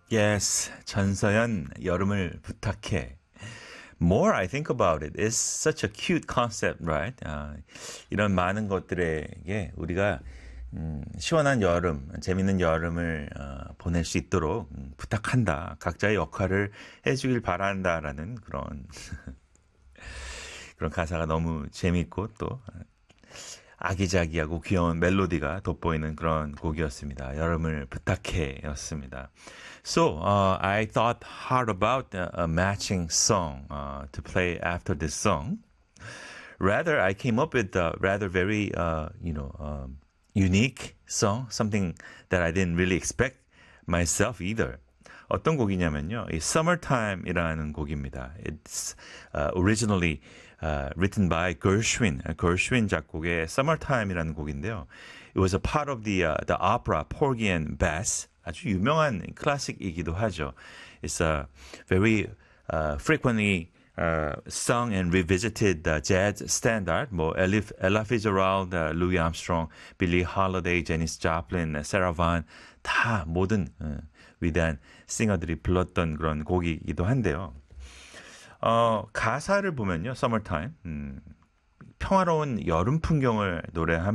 Yes, 전서연 여름을 부탁해. More I think about it, it's such a cute concept, right? 이런 많은 것들에게 우리가 시원한 여름, 재밌는 여름을 보낼 수 있도록 부탁한다. 각자의 역할을 해주길 바란다라는 그런 가사가 너무 재밌고 또 아기자기하고 귀여운 멜로디가 돋보이는 그런 곡이었습니다. 여름을 부탁해였습니다. So, I thought hard about a matching song to play after this song. Rather, I came up with a rather very, unique song, something that I didn't really expect myself either. 어떤 곡이냐면요, 이 Summertime이라는 곡입니다. It's originally written by Gershwin. Gershwin 작곡의 Summertime이라는 곡인데요. It was a part of the opera Porgy and Bess. 아주 유명한 클래식이기도 하죠. It's a very frequently sung and revisited jazz standard. 뭐 Ella Fitzgerald, Louis Armstrong, Billie Holiday, Janis Joplin, Sarah Vaughan 다 모든 위대한 싱어들이 불렀던 그런 곡이기도 한데요. 가사를 보면요, Summertime, 평화로운 여름 풍경을 노래합니다.